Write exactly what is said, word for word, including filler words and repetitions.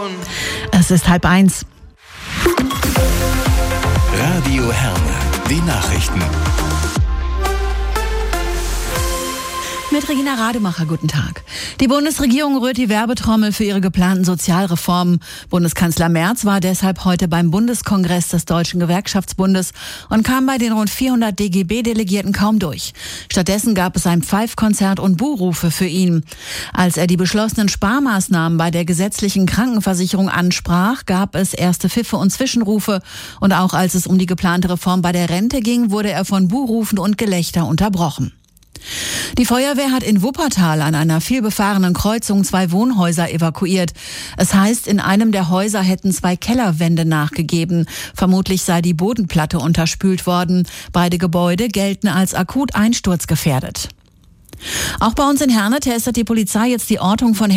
Es ist halb eins. Radio Herne, die Nachrichten. Mit Regina Rademacher, guten Tag. Die Bundesregierung rührt die Werbetrommel für ihre geplanten Sozialreformen. Bundeskanzler Merz war deshalb heute beim Bundeskongress des Deutschen Gewerkschaftsbundes und kam bei den rund vierhundert D G B-Delegierten kaum durch. Stattdessen gab es ein Pfeifkonzert und Buhrufe für ihn. Als er die beschlossenen Sparmaßnahmen bei der gesetzlichen Krankenversicherung ansprach, gab es erste Pfiffe und Zwischenrufe. Und auch als es um die geplante Reform bei der Rente ging, wurde er von Buhrufen und Gelächter unterbrochen. Die Feuerwehr hat in Wuppertal an einer vielbefahrenen Kreuzung zwei Wohnhäuser evakuiert. Es heißt, in einem der Häuser hätten zwei Kellerwände nachgegeben. Vermutlich sei die Bodenplatte unterspült worden. Beide Gebäude gelten als akut einsturzgefährdet. Auch bei uns in Herne testet die Polizei jetzt die Ortung von